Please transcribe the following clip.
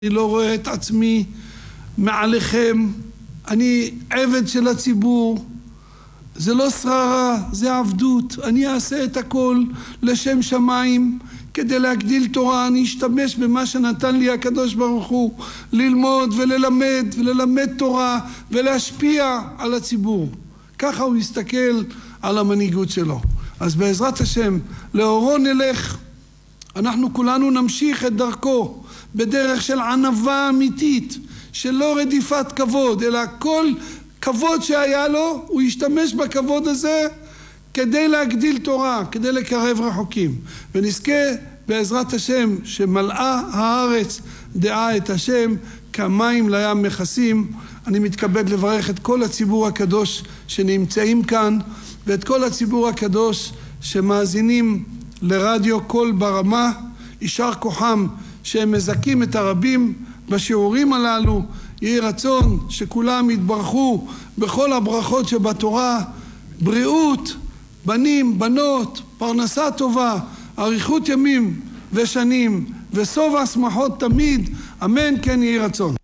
אני לא רואה את עצמי מעליכם, אני עבד של הציבור, זה לא שררה, זה עבדות. אני אעשה את הכל לשם שמיים כדי להגדיל תורה. אני אשתמש במה שנתן לי הקדוש ברוך הוא, ללמוד וללמד תורה ולהשפיע על הציבור. ככה הוא יסתכל על המנהיגות שלו. אז בעזרת השם לאורו נלך, אנחנו כולנו נמשיך את דרכו בדרך של ענווה אמיתית, של לא רדיפת כבוד, אלא כל כבוד שהיה לו, הוא ישתמש בכבוד הזה כדי להגדיל תורה, כדי לקרב רחוקים. ונזכה בעזרת השם שמלאה הארץ דעה את השם כמים לים מכסים. אני מתכבד לברך את כל הציבור הקדוש שנמצאים כאן, ואת כל הציבור הקדוש שמאזינים לרדיו קול ברמה. יישר כוחם שהם מזכים את הרבים בשיעורים הללו. יהי רצון שכולם יתברכו בכל הברכות שבתורה, בריאות, בנים, בנות, פרנסה טובה, אריכות ימים ושנים, וסוף השמחות תמיד. אמן כן יהי רצון.